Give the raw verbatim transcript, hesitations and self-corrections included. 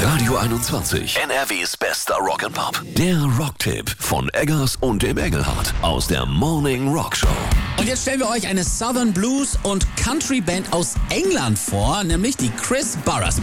Radio einundzwanzig, N R Ws bester Rock'n'Pop. Der Rocktipp von Eggers und dem Engelhardt aus der Morning Rock Show. Und jetzt stellen wir euch eine Southern Blues und Country Band aus England vor, nämlich die Chris Barras.